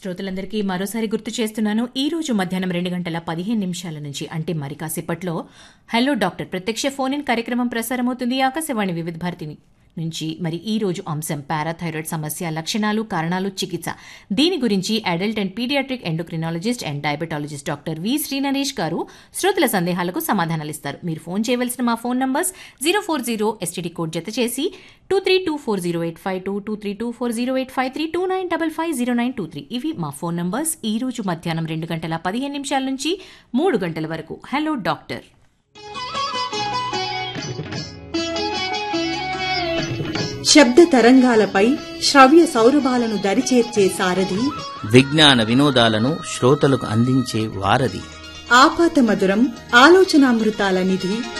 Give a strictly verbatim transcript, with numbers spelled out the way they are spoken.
శ్రోతలందరికీ మరోసారి గుర్తు చేస్తున్నాను. ఈ రోజు మధ్యాహ్నం రెండు గంటల పదిహేను నిమిషాల నుంచి అంటే మరి కాసేపట్లో హలో డాక్టర్ ప్రత్యక్ష ఫోన్ ఇన్ కార్యక్రమం ప్రసారమవుతుంది ఆకాశవాణి వివిధ భారతిని నుంచి. మరి ఈ రోజు అంశం పారాథైరాయిడ్ సమస్య, లక్షణాలు, కారణాలు, చికిత్స. దీని గురించి adult and paediatric endocrinologist and diabetologist doctor V Srinaresh గారు శ్రోతల సందేహాలకు సమాధానాలిస్తారు. మీరు ఫోన్ చేయవలసిన మా phone numbers zero four zero STD code జత చేసి two three two four zero eight five two two three two four zero eight five three two nine double five zero nine two three ఇవి మా phone numbers. ఈ రోజు మధ్యాహ్నం రెండు గంటల పదిహేను నిమిషాల నుంచి మూడు గంటల వరకు హలో డాక్టర్. శబ్ద తరంగాలపై శ్రవ్య సౌరభాలను దరిచేర్చే సారథి, విజ్ఞాన వినోదాలను శ్రోతలకు అందించే వారధి, ఆపాత మధురం ఆలోచనామృతాల నిధి